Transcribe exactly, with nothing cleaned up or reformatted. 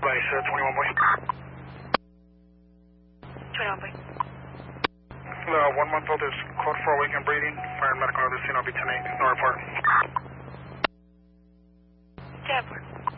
Vice, uh, twenty-one boy. twenty-one boy. Uh, one month old is code for awakened breathing. Fire and medical of the scene. I'll be ten eight. No report. ten four.